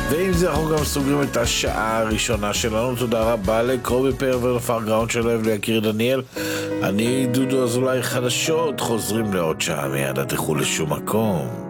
ועם זה אנחנו גם סוגרים את השעה הראשונה שלנו. תודה רבה לקרובי פאר ולפר גראונד שלו וליקיר דניאל. אני דודו אזולאי, חדשות חוזרים לעוד שעה, מיד אל תלכו לשום מקום.